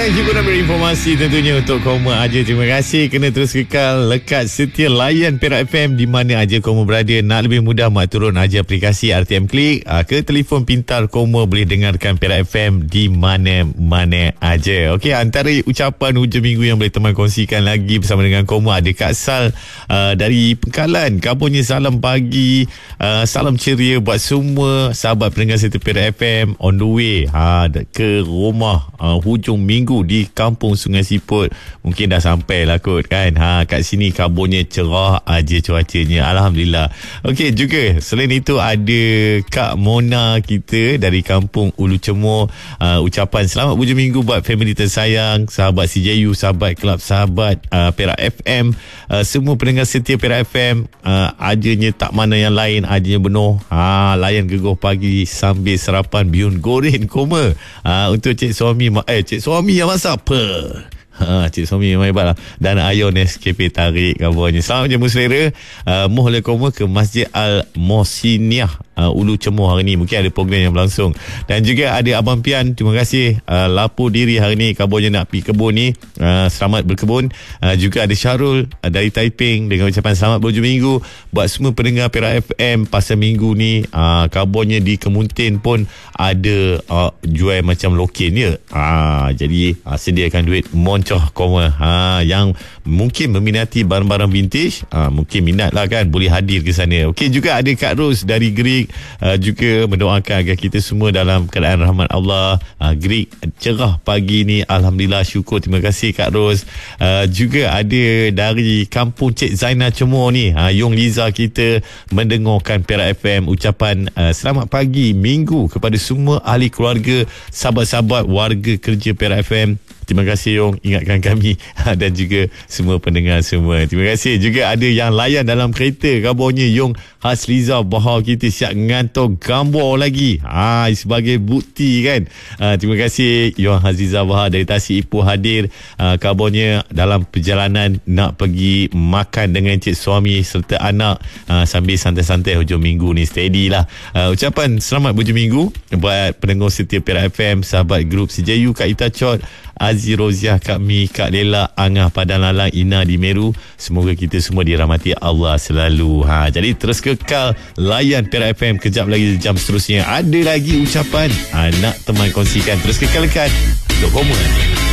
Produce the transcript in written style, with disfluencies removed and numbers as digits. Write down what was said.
hiburan berinformasi tentunya untuk Koma Aja. Terima kasih kena terus kekal lekat setia layan Perak FM di mana aja Koma berada. Nak lebih mudah mak turun aja aplikasi RTM Klik ke telefon pintar Koma, boleh dengarkan Perak FM di mana-mana aja. Okey, antara ucapan hujung minggu yang boleh teman kongsikan lagi bersama dengan Koma ada Kak Sal dari Pengkalan. Kabarnya salam pagi, salam ceria buat semua sahabat pendengar setia Perak FM on the way ke rumah hujung minggu di Kampung Sungai Siput. Mungkin dah sampai lah kot kan. Kat sini kabarnya cerah aja cuacanya, alhamdulillah. Okey, juga selain itu ada Kak Mona kita dari Kampung Ulu Cemor. Ucapan selamat hujung minggu buat family tersayang, sahabat CJU, sahabat kelab, sahabat Perak FM, semua pendengar setia Perak FM. Ajanya tak mana yang lain, ajanya benuh. Layan gegoh pagi sambil sarapan bihun goreng Koma. Untuk cik suami cik suami yang masak apa? Cik suami memang hebat lah. Dan Ayon SKP tarik kabarnya. Selamat jamu selera. Mohon Koma ke Masjid Al-Mohsiniyah Ulu Cemor hari ni. Mungkin ada program yang berlangsung. Dan juga ada Abang Pian, terima kasih lapor diri hari ni, kabarnya nak pergi kebun ni. Selamat berkebun. Juga ada Syarul dari Taiping dengan ucapan selamat berhujung minggu buat semua pendengar Perak FM pasal minggu ni. Kabarnya di Kemuntin pun ada jual macam loken ya. Jadi sediakan duit moncoh Koma. Yang mungkin meminati barang-barang vintage, mungkin minat lah kan, boleh hadir ke sana. Okey, juga ada Kak Ros dari Greek, juga mendoakan agar kita semua dalam keadaan rahmat Allah. Greek cerah pagi ni, alhamdulillah, syukur, terima kasih Kak Ros. Juga ada dari Kampung Cik Zainal Cemor ni, Yung Liza kita mendengarkan Perak FM. Ucapan selamat pagi minggu kepada semua ahli keluarga, sahabat-sahabat warga kerja Perak FM. Terima kasih Yong, ingatkan kami dan juga semua pendengar semua. Terima kasih. Juga ada yang layan dalam kereta, kabarnya Yong Hasliza Bahar kita siap ngantor gambar lagi sebagai bukti kan. Terima kasih Yong Hasliza Bahar dari Tasik Ipoh hadir. Kabarnya dalam perjalanan nak pergi makan dengan cik suami serta anak, sambil santai-santai hujung minggu ni. Steady lah. Ucapan selamat hujung minggu buat pendengar setia Perak FM, sahabat grup CJU, Kak Ita Chot, Aziz Roziah, Kak Mi, Kak Lela, Angah Padang Lalang, Ina di Meru. Semoga kita semua dirahmati Allah selalu. Jadi terus kekal layan Perak FM. Kejap lagi jam seterusnya ada lagi ucapan nak teman kongsikan. Terus kekal lekat Dok Koma.